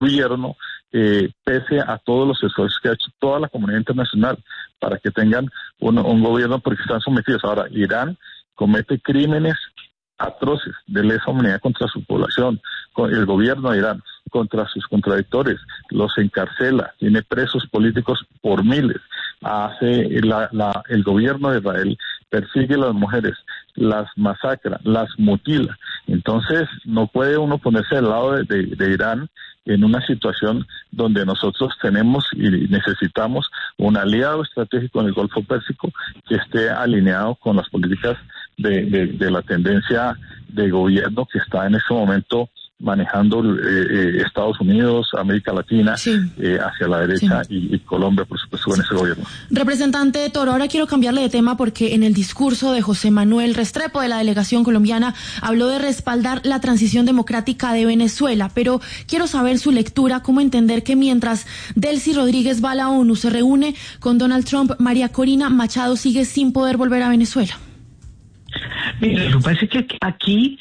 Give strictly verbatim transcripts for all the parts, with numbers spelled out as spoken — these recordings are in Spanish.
gobierno, eh, pese a todos los esfuerzos que ha hecho toda la comunidad internacional para que tengan un, un gobierno, porque están sometidos. Ahora, Irán comete crímenes atroces de lesa humanidad contra su población, con el gobierno de Irán, contra sus contradictores, los encarcela, tiene presos políticos por miles, hace la, la, el gobierno de Israel persigue a las mujeres, las masacra, las mutila. Entonces no puede uno ponerse del lado de, de, de Irán en una situación donde nosotros tenemos y necesitamos un aliado estratégico en el Golfo Pérsico que esté alineado con las políticas de, de, de la tendencia de gobierno que está en este momento manejando eh, eh, Estados Unidos, América Latina, sí. eh, hacia la derecha sí. y, y Colombia, por supuesto, en ese gobierno. Representante Toro, ahora quiero cambiarle de tema porque en el discurso de José Manuel Restrepo de la delegación colombiana habló de respaldar la transición democrática de Venezuela, pero quiero saber su lectura, cómo entender que mientras Delcy Rodríguez va a la ONU, se reúne con Donald Trump, María Corina Machado sigue sin poder volver a Venezuela. Mira, lo que pasa es que aquí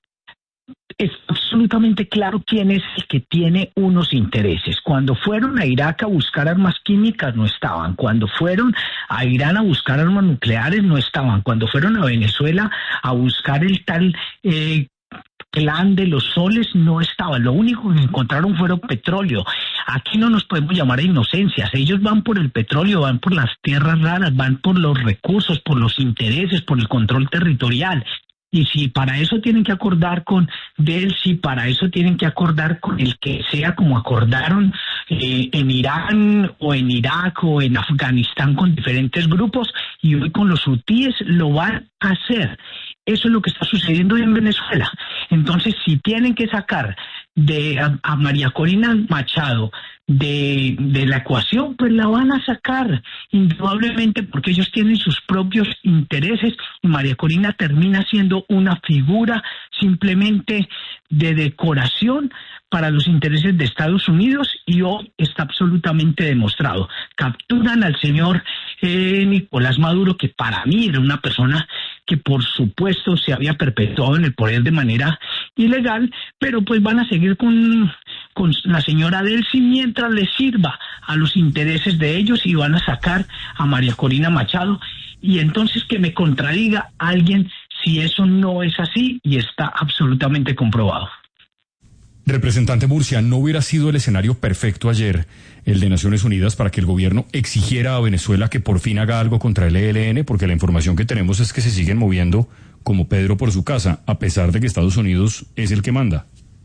es absolutamente claro quién es el que tiene unos intereses. Cuando fueron a Irak a buscar armas químicas no estaban. Cuando fueron a Irán a buscar armas nucleares no estaban. Cuando fueron a Venezuela a buscar el tal eh, clan de los soles no estaban. Lo único que encontraron fueron petróleo. Aquí no nos podemos llamar a inocencias. Ellos van por el petróleo, van por las tierras raras, van por los recursos, por los intereses, por el control territorial. Y si para eso tienen que acordar con Delcy, para eso tienen que acordar con el que sea, como acordaron eh, en Irán o en Irak o en Afganistán con diferentes grupos, y hoy con los hutíes lo van a hacer. Eso es lo que está sucediendo en Venezuela. Entonces, si tienen que sacar de a, a María Corina Machado de, de la ecuación, pues la van a sacar, indudablemente, porque ellos tienen sus propios intereses, y María Corina termina siendo una figura simplemente de decoración para los intereses de Estados Unidos, y hoy está absolutamente demostrado. Capturan al señor eh, Nicolás Maduro, que para mí era una persona que por supuesto se había perpetuado en el poder de manera ilegal, pero pues van a seguir con, con la señora Delcy mientras les sirva a los intereses de ellos, y van a sacar a María Corina Machado. Y entonces que me contradiga alguien si eso no es así y está absolutamente comprobado. Representante Murcia, ¿no hubiera sido el escenario perfecto ayer, el de Naciones Unidas, para que el gobierno exigiera a Venezuela que por fin haga algo contra el E L N? Porque la información que tenemos es que se siguen moviendo como Pedro por su casa, a pesar de que Estados Unidos es el que manda.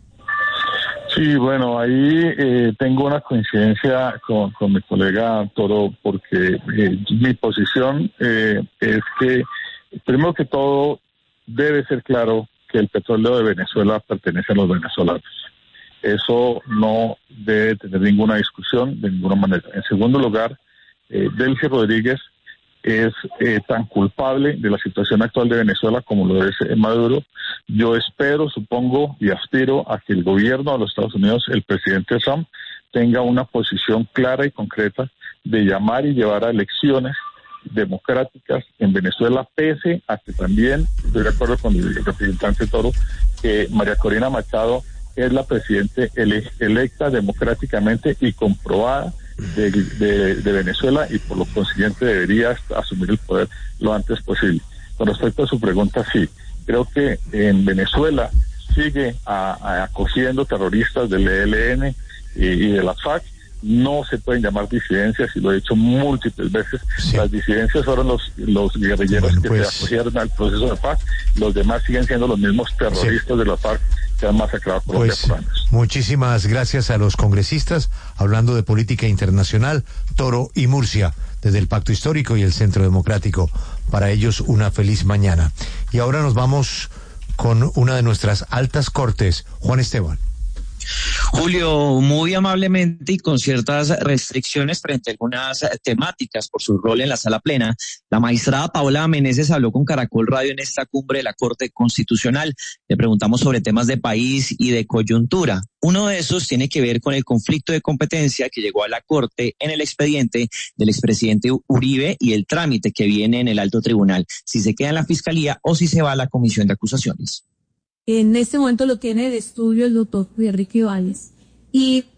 Sí, bueno, ahí eh, tengo una coincidencia con, con mi colega Toro, porque eh, mi posición eh, es que, primero que todo, debe ser claro que el petróleo de Venezuela pertenece a los venezolanos. Eso no debe tener ninguna discusión de ninguna manera. En segundo lugar, eh, Delcy Rodríguez es eh, tan culpable de la situación actual de Venezuela como lo es eh, Maduro. Yo espero, supongo y aspiro a que el gobierno de los Estados Unidos, el presidente Trump, tenga una posición clara y concreta de llamar y llevar a elecciones democráticas en Venezuela, pese a que también estoy de acuerdo con el representante Toro, que María Corina Machado es la presidente ele- electa democráticamente y comprobada de, de, de Venezuela, y por lo consiguiente debería asumir el poder lo antes posible. Con respecto a su pregunta, sí, creo que en Venezuela sigue a, a acogiendo terroristas del E L N y, y de la FARC. No se pueden llamar disidencias, y lo he dicho múltiples veces. Sí. Las disidencias fueron los, los guerrilleros bueno, que pues... se acogieron al proceso de paz. Los demás siguen siendo los mismos terroristas sí. de la FARC que han masacrado a Colombia pues, por años. Muchísimas gracias a los congresistas. Hablando de política internacional, Toro y Murcia, desde el Pacto Histórico y el Centro Democrático. Para ellos, una feliz mañana. Y ahora nos vamos con una de nuestras altas cortes, Juan Esteban. Julio, muy amablemente y con ciertas restricciones frente a algunas temáticas por su rol en la sala plena, la magistrada Paola Meneses habló con Caracol Radio en esta cumbre de la Corte Constitucional. Le preguntamos sobre temas de país y de coyuntura. Uno de esos tiene que ver con el conflicto de competencia que llegó a la Corte en el expediente del expresidente Uribe y el trámite que viene en el alto tribunal, si se queda en la fiscalía o si se va a la comisión de acusaciones. En este momento lo tiene de estudio el doctor Enrique Ibáñez. Y